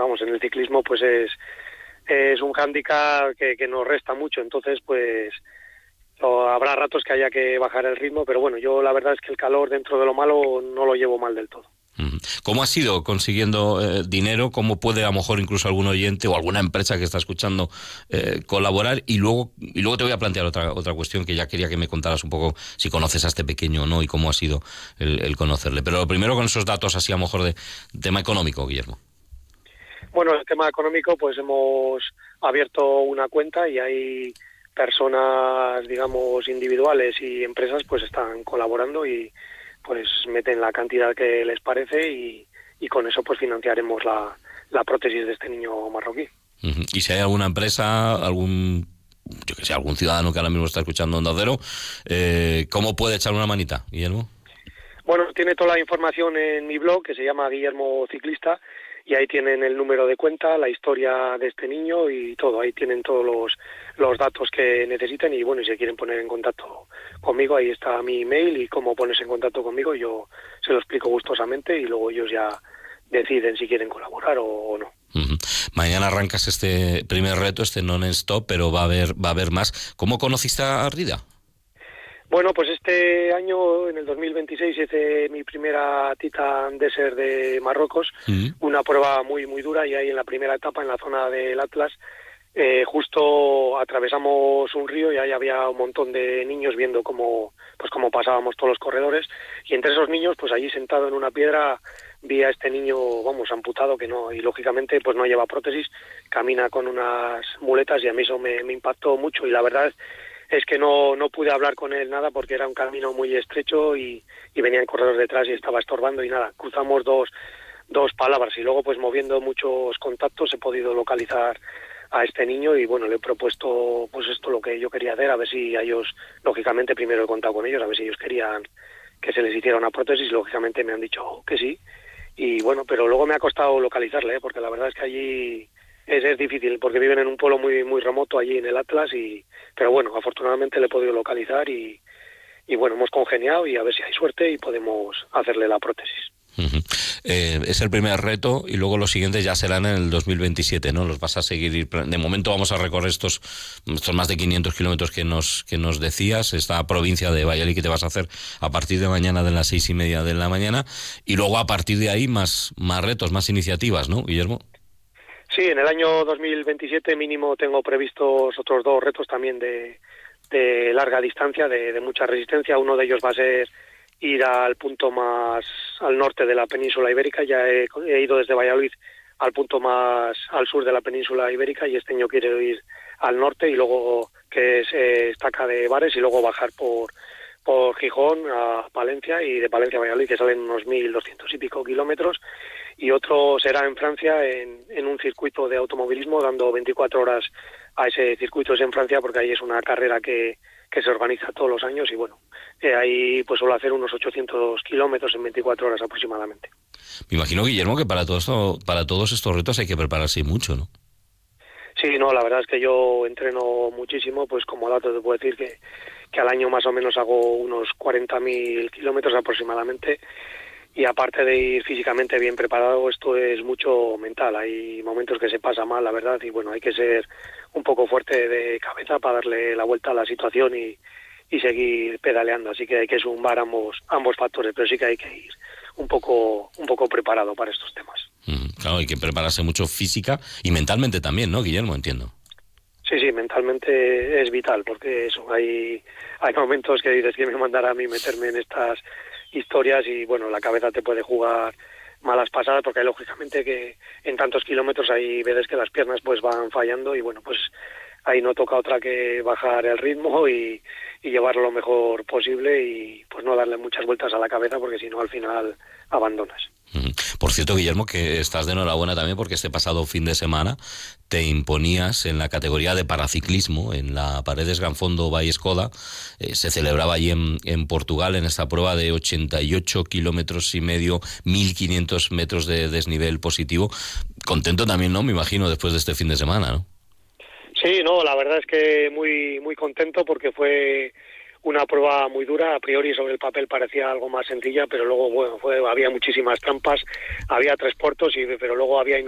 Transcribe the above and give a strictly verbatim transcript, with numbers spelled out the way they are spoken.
vamos, en el ciclismo pues es es un hándicap que, que nos resta mucho, entonces pues o habrá ratos que haya que bajar el ritmo, pero bueno, yo la verdad es que el calor dentro de lo malo no lo llevo mal del todo. ¿Cómo has ido consiguiendo eh, dinero? ¿Cómo puede a lo mejor incluso algún oyente o alguna empresa que está escuchando eh, colaborar? Y luego y luego te voy a plantear otra otra cuestión que ya quería que me contaras un poco si conoces a este pequeño o no y cómo ha sido el, el conocerle. Pero lo primero con esos datos así a lo mejor de tema económico, Guillermo. Bueno, el tema económico pues hemos abierto una cuenta y hay personas, digamos, individuales y empresas pues están colaborando y pues meten la cantidad que les parece y, y con eso pues financiaremos la, la prótesis de este niño marroquí. Uh-huh. Y si hay alguna empresa, algún, yo que sé, algún ciudadano que ahora mismo está escuchando Onda Cero, eh, ¿cómo puede echar una manita, Guillermo? Bueno, tiene toda la información en mi blog que se llama Guillermo Ciclista y ahí tienen el número de cuenta, la historia de este niño y todo, ahí tienen todos los, los datos que necesiten y bueno, y si quieren poner en contacto conmigo, ahí está mi email y cómo ponerse en contacto conmigo, yo se lo explico gustosamente y luego ellos ya deciden si quieren colaborar o, o no. Uh-huh. Mañana arrancas este primer reto, este non-stop, pero va a haber va a haber más. ¿Cómo conociste a Rida? Bueno, pues este año, en el dos mil veintiséis, hice mi primera Titan Desert de Marruecos, uh-huh. Una prueba muy muy dura y ahí en la primera etapa, en la zona del Atlas, eh, justo atravesamos un río y ahí había un montón de niños viendo cómo, pues cómo pasábamos todos los corredores y entre esos niños, pues allí sentado en una piedra, vi a este niño, vamos, amputado, que no, y lógicamente pues no lleva prótesis, camina con unas muletas y a mí eso me, me impactó mucho y la verdad es que no no pude hablar con él nada porque era un camino muy estrecho y, y venían corredores detrás y estaba estorbando y nada, cruzamos dos, dos palabras y luego pues moviendo muchos contactos he podido localizar a este niño y bueno, le he propuesto pues esto lo que yo quería hacer, a ver si a ellos, lógicamente primero he contado con ellos, a ver si ellos querían que se les hiciera una prótesis, lógicamente me han dicho que sí y bueno, pero luego me ha costado localizarle, ¿eh? Porque la verdad es que allí es, es difícil porque viven en un pueblo muy muy remoto allí en el Atlas y pero bueno, afortunadamente le he podido localizar y, y bueno, hemos congeniado y a ver si hay suerte y podemos hacerle la prótesis. Uh-huh. Eh, es el primer reto y luego los siguientes ya serán en el dos mil veintisiete, ¿no? Los vas a seguir. De momento vamos a recorrer estos, estos más de quinientos kilómetros que nos que nos decías, esta provincia de Valladolid que te vas a hacer a partir de mañana de las seis y media de la mañana y luego a partir de ahí más, más retos, más iniciativas, ¿no, Guillermo? Sí, en el año dos mil veintisiete mínimo tengo previstos otros dos retos también de, de larga distancia, de, de mucha resistencia. Uno de ellos va a ser ir al punto más al norte de la península ibérica. Ya he, he ido desde Valladolid al punto más al sur de la península ibérica y este año quiero ir al norte y luego que es eh, Estaca de Bares y luego bajar por por Gijón a Palencia y de Palencia a Valladolid, que salen unos mil doscientos y pico kilómetros, y otro será en Francia en, en un circuito de automovilismo dando veinticuatro horas a ese circuito. Es en Francia porque ahí es una carrera que, que se organiza todos los años y bueno, eh, ahí pues suelo hacer unos ochocientos kilómetros en veinticuatro horas aproximadamente. Me imagino, Guillermo, que para todo esto, para todos estos retos hay que prepararse mucho, ¿no? Sí, no, la verdad es que yo entreno muchísimo, pues como dato te puedo decir que, que al año más o menos hago unos cuarenta mil kilómetros aproximadamente y aparte de ir físicamente bien preparado, esto es mucho mental, hay momentos que se pasa mal, la verdad, y bueno, hay que ser un poco fuerte de cabeza para darle la vuelta a la situación y, y seguir pedaleando, así que hay que sumar ambos, ambos factores, pero sí que hay que ir un poco, un poco preparado para estos temas. Claro, hay que prepararse mucho física y mentalmente también, ¿no, Guillermo? Entiendo. Sí, sí, mentalmente es vital, porque eso, hay, hay momentos que dices que me mandará a mí meterme en estas historias y bueno, la cabeza te puede jugar malas pasadas porque hay, lógicamente que en tantos kilómetros hay veces que las piernas pues van fallando y bueno, pues ahí no toca otra que bajar el ritmo y, y llevarlo lo mejor posible y pues no darle muchas vueltas a la cabeza porque si no al final abandonas. Por cierto, Guillermo, que estás de enhorabuena también porque este pasado fin de semana te imponías en la categoría de paraciclismo en la Paredes Gran Fondo Valle Escoda. Eh, se celebraba allí en, en Portugal en esta prueba de ochenta y ocho kilómetros y medio, mil quinientos metros de desnivel positivo. Contento también, ¿no? Me imagino, después de este fin de semana, ¿no? Sí, no, la verdad es que muy muy contento porque fue una prueba muy dura. A priori sobre el papel parecía algo más sencilla, pero luego bueno, fue había muchísimas trampas, había tres puertos y pero luego había